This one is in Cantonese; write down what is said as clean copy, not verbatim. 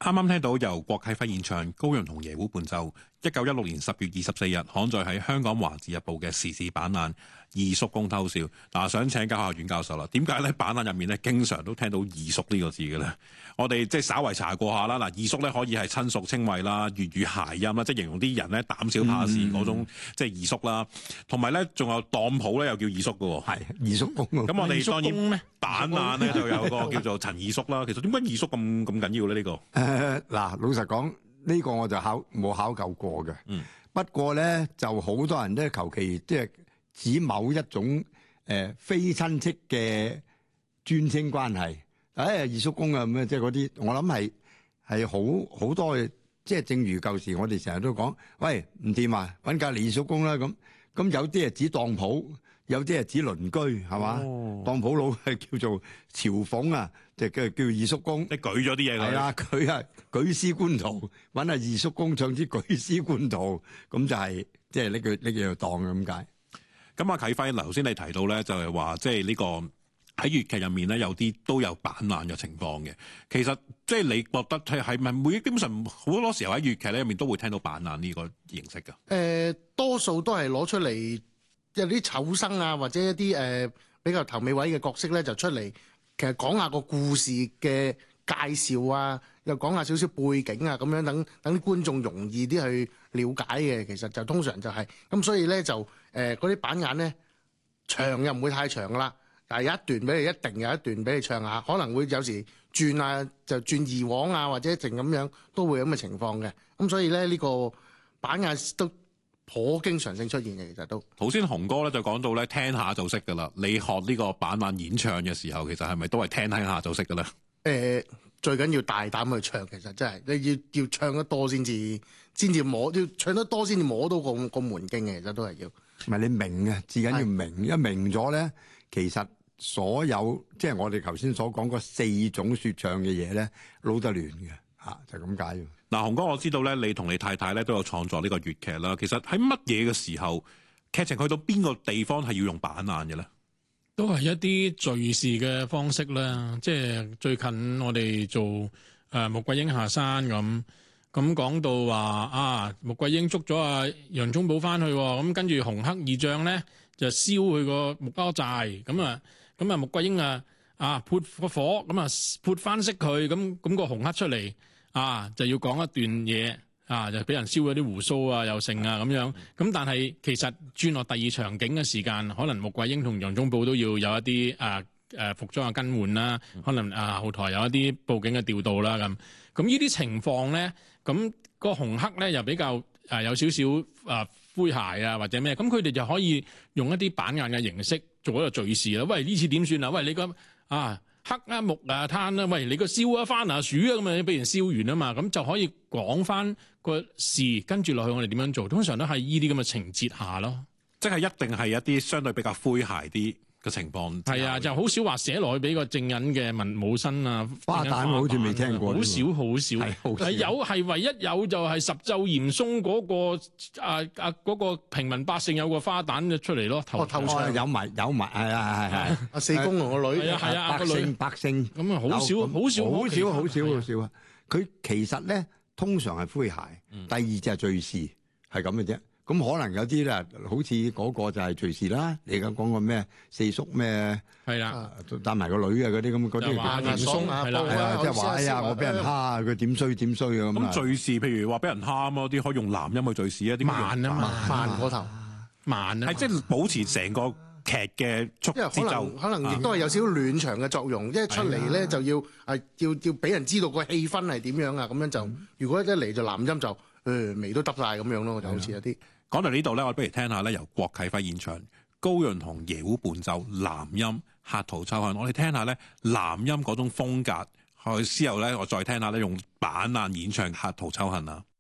啱啱聽到由郭啟輝演唱高陽同椰胡伴奏1916年10月24日刊載喺香港華字日報嘅時事版難二叔公偷笑。嗱，想請教下阮教授啦，點解咧版難入面咧經常都聽到二叔呢個字嘅咧？我哋即係稍為查過下啦。嗱，二叔咧可以係親屬稱謂啦、粵語諧音啦，即係形容啲人咧膽小怕事嗰種，即係二叔啦。同埋咧仲有當鋪咧又叫二叔嘅喎。 係二叔公。 咁我哋當然版難咧就有個叫做陳二叔啦。其實點解二叔咁緊要咧？呢個嗱，老實講，呢個我就冇考究過嘅。不過咧，就好多人咧求其即係指某一種非親戚嘅尊稱關係。二叔公啊咁樣，即係嗰啲，我諗係好多嘅。即係正如舊時我哋成日都講，喂，唔掂啊，揾隔離二叔公啦咁。咁有啲係指當鋪，有啲係指鄰居，係嘛？當鋪佬係叫做嘲諷啊，就叫二叔公。 你舉咗啲嘢㗎。係啦，佢係舉絲觀圖，揾阿二叔公唱啲舉絲觀圖，咁就係即係呢句當嘅咁解。 咁阿啟輝，頭先你提到咧，就係話即係呢個喺粵劇入面咧，有啲都有版難嘅情況嘅。其實即係你覺得係咪基本上好多時候喺粵劇咧入面都會聽到版難呢個形式㗎？ 多數都係攞出嚟有啲丑生啊，或者一啲比較頭尾位嘅角色咧，就出嚟其實講下個故事嘅介紹啊，又講下少少背景啊，咁樣等啲觀眾容易啲去了解嘅。其實就通常就係咁，所以咧就嗰啲板眼咧長又唔會太長噶啦，但係有一段俾你，一定有一段俾你唱下，可能會有時轉啊，就轉二往啊，或者淨咁樣都會有咁嘅情況嘅。咁所以咧呢個板眼都頗經常性出現嘅，其實都。頭先雄哥咧就講到咧聽下就識㗎啦。你學呢個板眼演唱嘅時候，其實係咪都係聽下就識㗎咧？ 最緊要大膽去唱，其實真係你要唱得多先至摸，要唱得多先至摸到個門徑嘅，其實都係要。 唔係你明嘅，至緊要明，一明咗咧，其實所有即係我哋頭先所講嗰4種説唱嘅嘢咧，撈得亂嘅嚇，就咁解。 嗱，雄哥，我知道咧，你同你太太咧都有創作呢個粵劇啦。其實喺乜嘢嘅時候，劇情去到邊個地方係要用板眼嘅咧？ 都係一啲敘事嘅方式啦，即係最近我哋做穆桂英下山咁講到話啊，穆桂英捉咗阿楊宗保翻去，咁跟住紅黑二將咧就燒佢個木瓜寨，咁啊穆桂英啊潑個火，咁啊潑翻熄佢，咁個紅黑出嚟啊就要講一段嘢。就俾人燒咗啲鬍鬚啊，又剩啊咁樣。咁但係其實轉落第二場景嘅時間，可能穆桂英同楊宗保都要有一啲服裝嘅更換啦，可能後台有一啲佈景嘅調度啦咁。咁呢啲情況咧，咁個紅黑咧又比較有少少詼諧啊或者咩，咁佢哋就可以用一啲板眼嘅形式做一個敘事啦。喂，呢次點算啊？喂，你個黑啊木啊攤啊，喂，你個燒啊番啊薯啊咁啊，俾人燒完啊嘛，咁就可以講翻個事，跟住落去我哋點樣做，通常都係依啲咁嘅情節下咯， 即係一定係一啲相對比較詼諧啲嘅情況。係啊，就好少話寫落去俾個正人嘅文武生啊。 花旦我好似未聽過， 好少。係唯一有就係十奏嚴嵩嗰個嗰個平民百姓有個花旦出嚟咯，頭有埋係阿四公同個女係啊百姓咁啊，好少啊。 佢其實咧通常係詼諧，第二就係敘事，係咁嘅啫。咁可能有啲咧，好似嗰個就係敘事啦。你而家講個咩四叔咩？ 係啦， 帶埋個女啊嗰啲咁嗰啲。 嚴嵩係啦，即係話哎呀，我俾人蝦，佢點衰啊咁。 咁敘事譬如話俾人蝦嗰啲，可以用南音去敘事啊？點慢啊，慢嗰頭，慢啊， 係即係保持成個劇嘅節奏。 可能亦都係有少少暖場嘅作用，一出嚟咧就要俾人知道個氣氛係點樣啊。咁樣就如果一嚟就南音就眉都耷晒咁樣咯，就好似有啲。 講到呢度咧，我不如聽下咧由郭啟輝演唱高陽同椰胡伴奏南音客途秋恨。我哋聽下咧南音嗰種風格，之後咧我再聽下咧用板眼演唱客途秋恨啊。